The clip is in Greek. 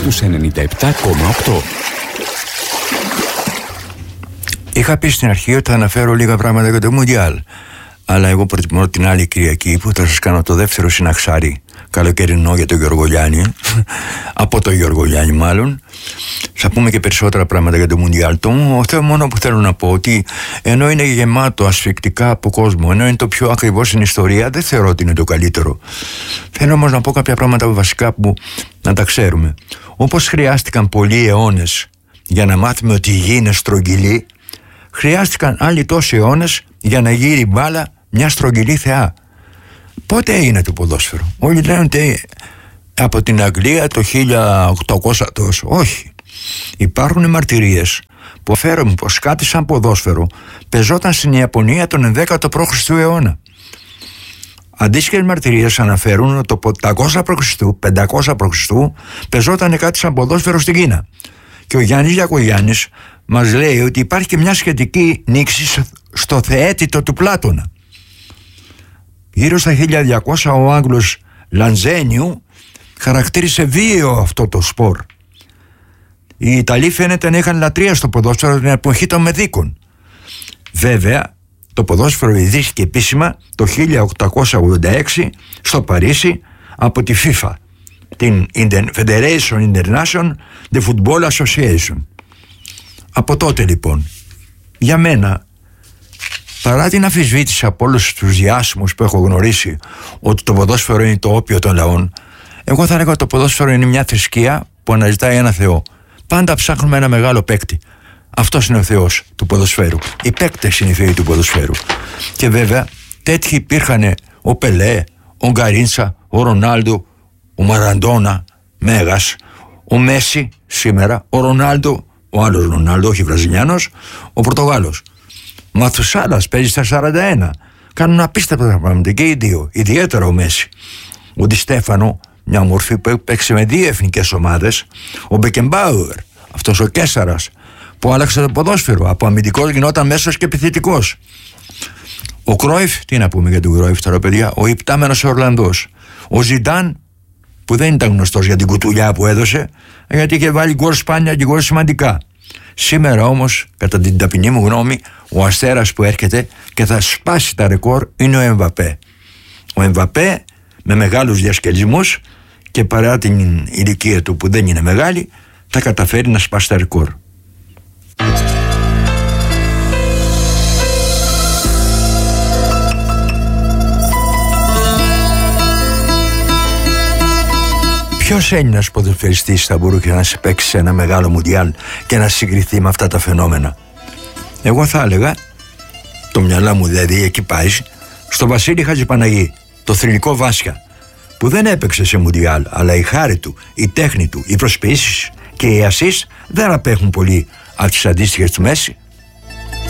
στους 97,8. Είχα πει στην αρχή ότι θα αναφέρω λίγα πράγματα για το Μουντιάλ. Αλλά εγώ προτιμώ την άλλη Κυριακή που θα σας κάνω το δεύτερο συναξάρι καλοκαιρινό για τον Γιώργο Λιάννη. Από τον Γιώργο Λιάννη μάλλον. Θα πούμε και περισσότερα πράγματα για το Μουντιάλ. Το μόνο που θέλω να πω ότι ενώ είναι γεμάτο ασφικτικά από κόσμο, ενώ είναι το πιο ακριβό στην ιστορία, δεν θεωρώ ότι είναι το καλύτερο. Θέλω όμως να πω κάποια πράγματα βασικά που να τα ξέρουμε. Όπως χρειάστηκαν πολλοί αιώνες για να μάθουμε ότι η γη είναι στρογγυλή, χρειάστηκαν άλλοι τόσοι αιώνες για να γύρει μπάλα μια στρογγυλή θεά. Πότε έγινε το ποδόσφαιρο? Όλοι λένε ότι από την Αγγλία το 1800 τόσο. Όχι. Υπάρχουν μαρτυρίες που αφαίρουν πως κάτι σαν ποδόσφαιρο πεζόταν στην Ιαπωνία τον 11ο π.Χ. αιώνα. Αντίστοιχες μαρτυρίες αναφέρουν ότι το 500 π.Χ. πεζόταν κάτι σαν ποδόσφαιρο στην Κίνα. Και ο Γιάννης Γιακογιάννης μας λέει ότι υπάρχει και μια σχετική νήξη στο θεέτητο του Πλάτωνα. Γύρω στα 1200 ο Άγγλος Λαντζένιου χαρακτήρισε βίαιο αυτό το σπορ. Οι Ιταλοί φαίνεται να είχαν λατρεία στο ποδόσφαιρο την εποχή των Μεδίκων. Βέβαια, το ποδόσφαιρο ιδρύθηκε επίσημα το 1886 στο Παρίσι από τη FIFA, την Federation International de Football Association. Από τότε λοιπόν, για μένα, παρά την αμφισβήτηση από όλους τους διάσημους που έχω γνωρίσει ότι το ποδόσφαιρο είναι το όπιο των λαών, εγώ θα έλεγα ότι το ποδόσφαιρο είναι μια θρησκεία που αναζητάει ένα Θεό. Πάντα ψάχνουμε ένα μεγάλο παίκτη. Αυτός είναι ο Θεός του ποδοσφαίρου. Οι παίκτες είναι οι Θεοί του ποδοσφαίρου. Και βέβαια τέτοιοι υπήρχαν ο Πελέ, ο Γκαρίντσα, ο Ρονάλντο, ο Μαραντόνα, Μέγας, ο Μέση σήμερα, ο Ρονάλντο, ο άλλος Ρονάλντο, όχι Βραζιλιάνος, ο Πορτογάλος. Μαθουσάλας παίζει στα 41. Κάνουν απίστευτα πράγματα και οι δύο, ιδιαίτερα ο Μέση. Ο Ντι Στέφανο, μια μορφή που παίξει με δύο εθνικές ομάδες. Ο Μπεκεμπάουερ, αυτός ο Κέσσαρας, που άλλαξε το ποδόσφαιρο. Από αμυντικός γινόταν μέσος και επιθετικός. Ο Κρόιφ, τι να πούμε για τον Κρόιφ τώρα, παιδιά, ο υπτάμενος Ορλανδός. Ο Ζιντάν, που δεν ήταν γνωστός για την κουτουλιά που έδωσε, γιατί είχε βάλει γκολ σπάνια και γκολ σημαντικά. Σήμερα όμως, κατά την ταπεινή μου γνώμη, ο αστέρας που έρχεται και θα σπάσει τα ρεκόρ είναι ο Εμβαπέ. Ο Εμβαπέ, με μεγάλους διασκελισμούς και παρά την ηλικία του που δεν είναι μεγάλη, θα καταφέρει να σπάσει τα ρεκόρ. Ποιος Έλληνας ποδοσφαιριστής θα μπορούσε να σε παίξει σε ένα μεγάλο Μουντιάλ και να συγκριθεί με αυτά τα φαινόμενα? Εγώ θα έλεγα, το μυαλά μου δηλαδή εκεί πάει, στο Βασίλη Χατζηπαναγή, το θρυλικό Βάσια, που δεν έπαιξε σε Μουντιάλ, αλλά η χάρη του, η τέχνη του, οι προσποιήσεις και οι ασίς δεν απέχουν πολύ από τις αντίστοιχες του Μέση.